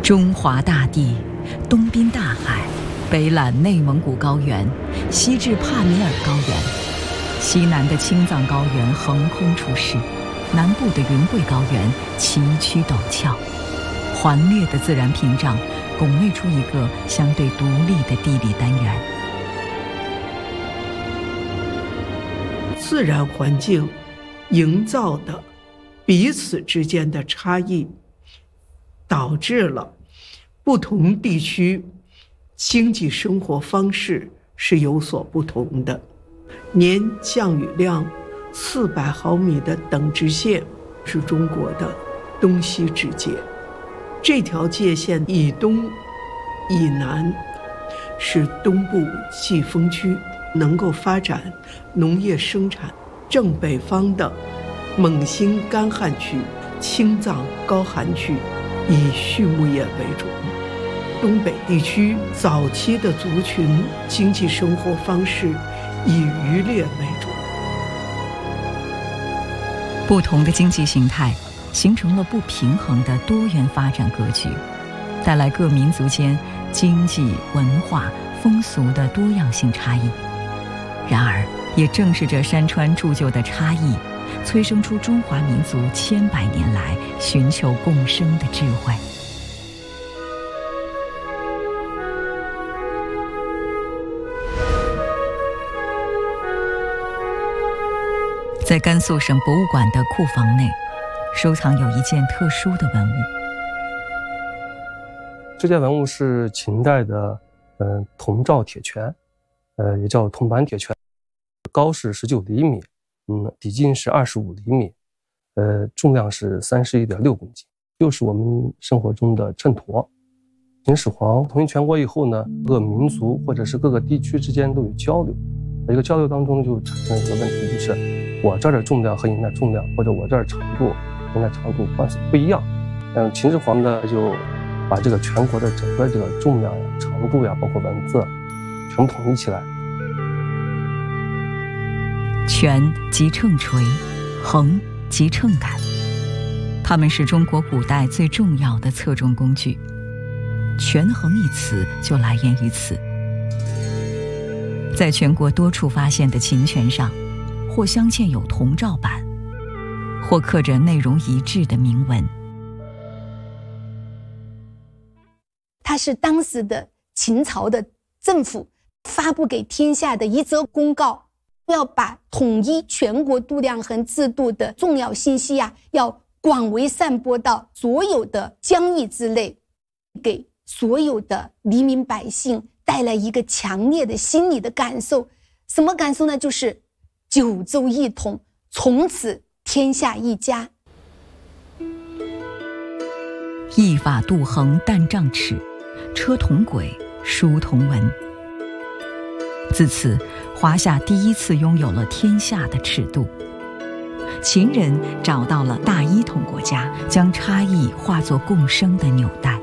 中华大地，东濒大海，北揽内蒙古高原，西至帕米尔高原，西南的青藏高原横空出世，南部的云贵高原崎岖陡峭，环列的自然屏障拱卫出一个相对独立的地理单元。 自然环境营造的彼此之间的差异，导致了不同地区经济生活方式是有所不同的。年降雨量400毫米的等值线是中国的东西之界，这条界限以东以南是东部季风区能够发展农业生产，正北方的蒙新干旱区、青藏高寒区以畜牧业为主，东北地区早期的族群经济生活方式以渔猎为主。 不同的经济形态形成了不平衡的多元发展格局，带来各民族间经济、文化、风俗的多样性差异。然而，也正是这山川铸就的差异，催生出中华民族千百年来寻求共生的智慧。在甘肃省博物馆的库房内，收藏有一件特殊的文物。 这件文物是秦代的铜罩铁拳，也叫铜板铁拳，高是19厘米，底径是25厘米，重量是31.6公斤，就是我们生活中的秤砣。秦始皇统一全国以后呢，各民族或者是各个地区之间都有交流，一个交流当中就产生一个问题，就是我这儿的重量和你那重量，或者我这儿长度跟那长度不一样。秦始皇呢就把这个全国的整个这个重量呀、长度呀，包括文字全部统一起来。 拳即秤锤，衡即秤杆，它们是中国古代最重要的测重工具。权衡一词就来源于此。在全国多处发现的秦拳上，或镶嵌有铜照板，或刻着内容一致的铭文。 它是当时的秦朝的政府发布给天下的一则公告，要把统一全国度量衡制度的重要信息要广为散播到所有的疆域之内，给所有的黎民百姓带来一个强烈的心理的感受。什么感受呢？就是九州一统，从此天下一家。 一法度衡担丈尺，车同轨，书同文。自此，华夏第一次拥有了天下的尺度。秦人找到了大一统国家，将差异化作共生的纽带。